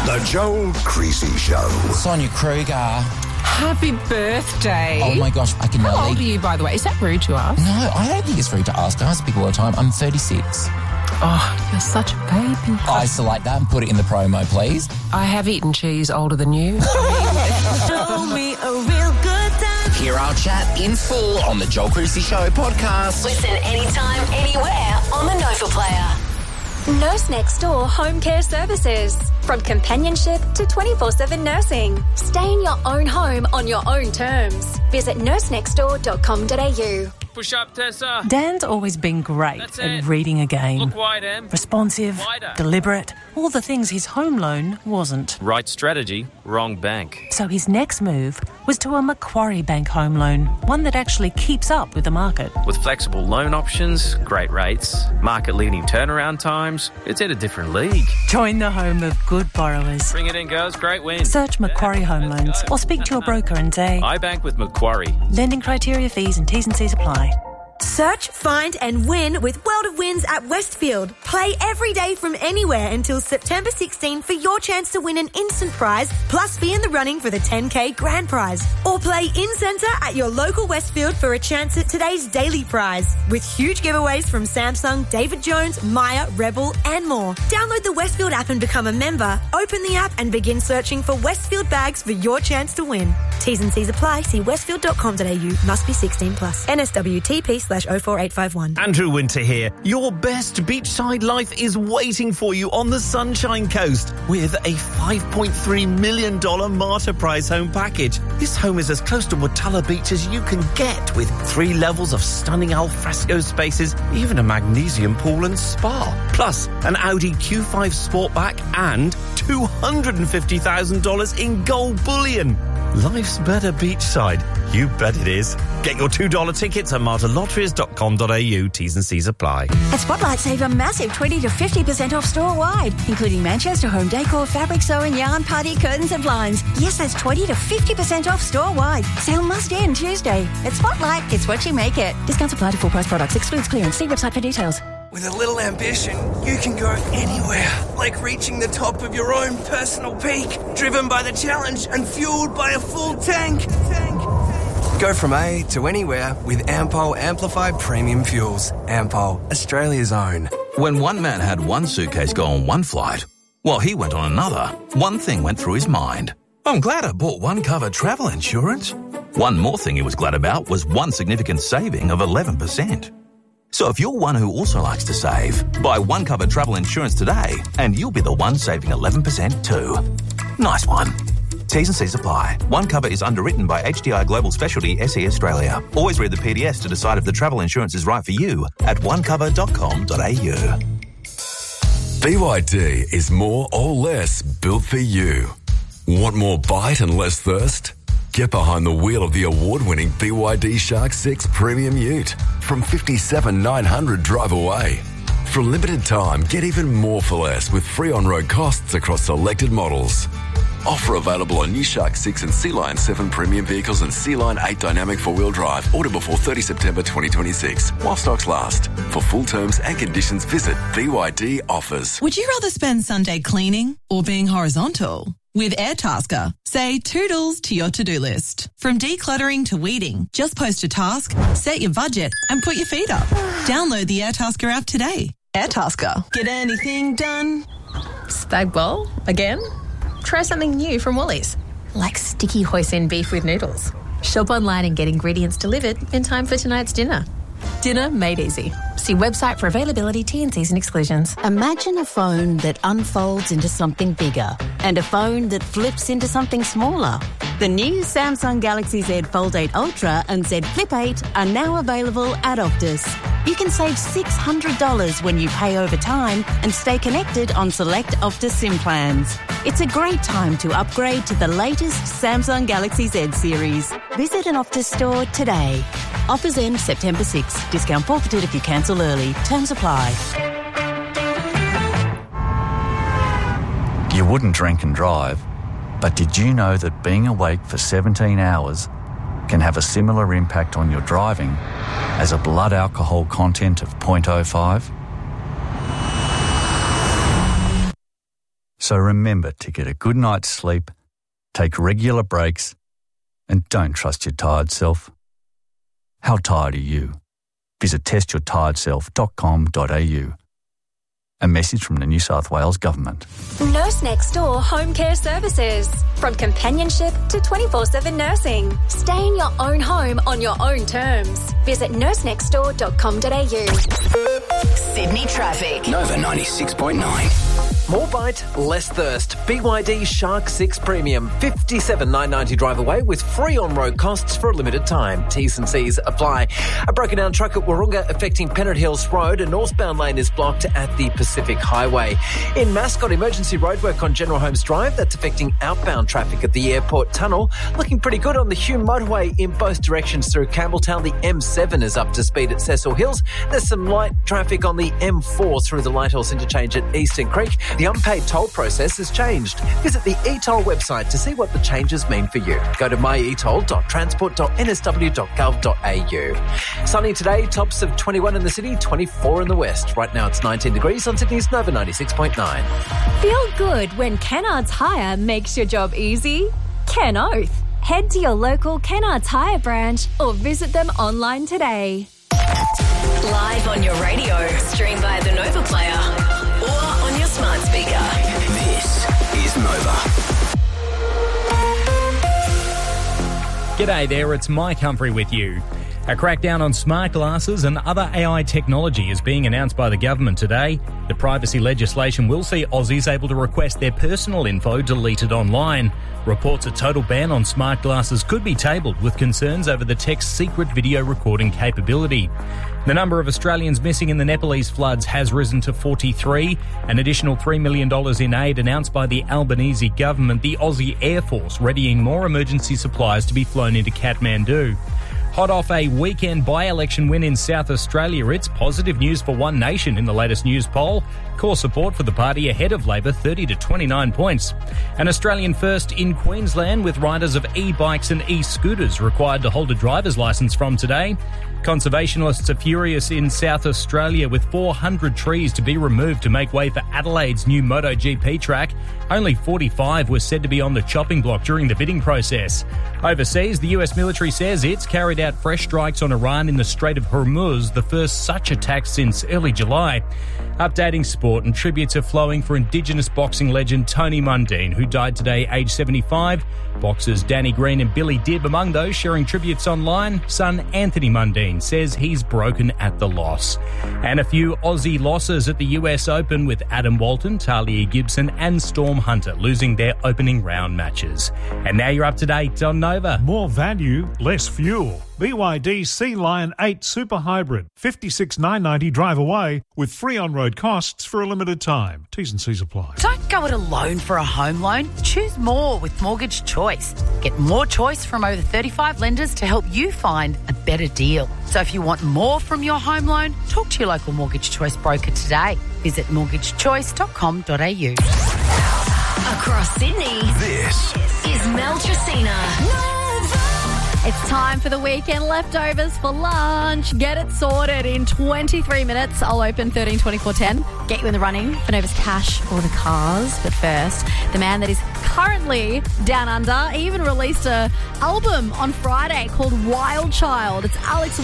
The Joel Creasy Show. Sonia Kruger. Happy birthday. Oh, my gosh, I can How nearly... old are you, by the way? Is that rude to ask? No, I don't think it's rude to ask. I ask people all the time. I'm 36. Oh, you're such a baby. Isolate that and put it in the promo, please. I have eaten cheese older than you. Show me a real good time. Hear our chat in full on the Joel Creasy Show podcast. Listen anytime, anywhere on the Nova Player. Nurse Next Door Home Care Services. From companionship to 24/7 nursing. Stay in your own home on your own terms. Visit nursenextdoor.com.au. Push up, Tessa. Dan's always been great at reading a game. Look wide, Em. Responsive, Wider. deliberate, all the things his home loan wasn't. Right strategy, wrong bank. So his next move was to a Macquarie Bank home loan, one that actually keeps up with the market. With flexible loan options, great rates, market-leading turnaround times, it's in a different league. Join the home of good borrowers. Bring it in, girls. Great win. Search Macquarie Home Loans or speak to your broker and say, I bank with Macquarie. lending criteria, fees and T's and C's apply. Search, find and win with World of Wins at Westfield. Play every day from anywhere until September 16 for your chance to win an instant prize, plus be in the running for the 10K grand prize. Or play in-centre at your local Westfield for a chance at today's daily prize, with huge giveaways from Samsung, David Jones, Maya, Rebel and more. Download the Westfield app and become a member. Open the app and begin searching for Westfield bags for your chance to win. T's and C's apply. See westfield.com.au. Must be 18 plus. NSWTP/04851. Andrew Winter here. Your best beachside life is waiting for you on the Sunshine Coast with a $5.3 million Martyr Prize home package. This home is as close to Watala Beach as you can get, with 3 levels of stunning alfresco spaces, even a magnesium pool and spa. Plus, an Audi Q5 Sportback and $250,000 in gold bullion. Life's better beachside. You bet it is. Get your $2 tickets at martyrlotteries.com.au. T's and C's apply. At Spotlight, save a massive 20 to 50% off store-wide, including Manchester home decor, fabric sewing, yarn, party, curtains and blinds. Yes, that's 20 to 50% off store-wide. Sale must end Tuesday. At Spotlight, it's what you make it. Discounts apply to full price products. Excludes clearance. See website for details. With a little ambition, you can go anywhere, like reaching the top of your own personal peak, driven by the challenge and fueled by a full tank. Go from A to anywhere with Ampol Amplified Premium Fuels. Ampol, Australia's own. When one man had one suitcase go on one flight, while he went on another, one thing went through his mind. I'm glad I bought One Cover travel insurance. One more thing he was glad about was one significant saving of 11%. So if you're one who also likes to save, buy One Cover travel insurance today and you'll be the one saving 11% too. Nice one. T's and C's apply. One Cover is underwritten by HDI Global Specialty SE Australia. Always read the PDS to decide if the travel insurance is right for you at onecover.com.au. BYD is more or less built for you. Want more bite and less thirst? Get behind the wheel of the award-winning BYD Shark 6 Premium Ute from $57,900 drive away. For a limited time, get even more for less with free on-road costs across selected models. Offer available on new Shark 6 and Sea Lion 7 premium vehicles and Sea Lion 8 dynamic four-wheel drive. Order before 30 September 2026 while stocks last. For full terms and conditions, visit BYD Offers. Would you rather spend Sunday cleaning or being horizontal? With Airtasker, say toodles to your to-do list. From decluttering to weeding, just post a task, set your budget, and put your feet up. Download the Airtasker app today. Airtasker. Get anything done? Spag bowl? Again? Try something new from Woolies, like sticky hoisin beef with noodles. Shop online and get ingredients delivered in time for tonight's dinner. Dinner made easy. See website for availability, T&Cs and exclusions. Imagine a phone that unfolds into something bigger and a phone that flips into something smaller. The new Samsung Galaxy Z Fold 8 Ultra and Z Flip 8 are now available at Optus. You can save $600 when you pay over time and stay connected on select Optus SIM plans. It's a great time to upgrade to the latest Samsung Galaxy Z series. Visit an Optus store today. Offers end September 6. Discount forfeited if you cancel early. Terms apply. You wouldn't drink and drive, but did you know that being awake for 17 hours can have a similar impact on your driving as a blood alcohol content of 0.05? So remember to get a good night's sleep, take regular breaks, and don't trust your tired self. How tired are you? Visit testyourtiredself.com.au. A message from the New South Wales Government. Nurse Next Door Home Care Services. From companionship to 24/7 nursing. Stay in your own home on your own terms. Visit nursenextdoor.com.au. Sydney traffic. Nova 96.9. More bite, less thirst. BYD Shark 6 Premium. $57,990 drive away with free on-road costs for a limited time. T's and C's apply. A broken down truck at Wahroonga affecting Pennant Hills Road. A northbound lane is blocked at the Pacific Highway. In Mascot, emergency roadwork on General Holmes Drive. That's affecting outbound traffic at the airport tunnel. Looking pretty good on the Hume motorway in both directions through Campbelltown. The M7 is up to speed at Cecil Hills. There's some light traffic on the M4 through the Lighthorse interchange at Eastern Creek. The unpaid toll process has changed. Visit the eToll website to see what the changes mean for you. Go to myetoll.transport.nsw.gov.au. Sunny today, tops of 21 in the city, 24 in the west. Right now it's 19 degrees on Sydney's Nova 96.9. Feel good when Kennards Hire makes your job easy? Ken Oath. Head to your local Kennards Hire branch or visit them online today. Live on your radio, stream via the Nova Player or on your smart speaker. This is Nova. G'day there, it's Mike Humphrey with you. A crackdown on smart glasses and other AI technology is being announced by the government today. The privacy legislation will see Aussies able to request their personal info deleted online. Reports a total ban on smart glasses could be tabled with concerns over the tech's secret video recording capability. The number of Australians missing in the Nepalese floods has risen to 43. An additional $3 million in aid announced by the Albanese government, the Aussie Air Force readying more emergency supplies to be flown into Kathmandu. Hot off a weekend by-election win in South Australia, it's positive news for One Nation in the latest news poll. Core support for the party ahead of Labor, 30 to 29 points. An Australian first in Queensland with riders of e-bikes and e-scooters required to hold a driver's licence from today. Conservationists are furious in South Australia with 400 trees to be removed to make way for Adelaide's new MotoGP track. Only 45 were said to be on the chopping block during the bidding process. Overseas, the US military says it's carried out fresh strikes on Iran in the Strait of Hormuz, the first such attack since early July. Updating sport, and tributes are flowing for Indigenous boxing legend Tony Mundine, who died today aged 75. Boxers Danny Green and Billy Dibb among those sharing tributes online. Son Anthony Mundine says he's broken at the loss. And a few Aussie losses at the US Open with Adam Walton, Talia Gibson and Storm Hunter losing their opening round matches. And now you're up to date on Nova. More value, less fuel. BYD Sea Lion 8 Super Hybrid. $56,990 drive away with free on-road costs for a limited time. T's and C's apply. Don't go it alone for a home loan. Choose more with Mortgage Choice. Get more choice from over 35 lenders to help you find a better deal. So if you want more from your home loan, talk to your local Mortgage Choice broker today. Visit mortgagechoice.com.au. Across Sydney, this is Mel Tracina. It's time for the weekend leftovers for lunch. Get it sorted in 23 minutes. I'll open 13 24 10. Get you in the running for Nova's cash or the cars. But first, the man that is currently down under even released an album on Friday called Wild Child. It's Alex